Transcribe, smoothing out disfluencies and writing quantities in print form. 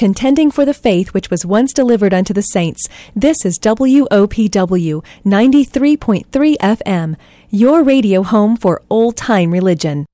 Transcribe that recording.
contending for the faith which was once delivered unto the saints. This is WOPW 93.3 FM, your radio home for old-time religion.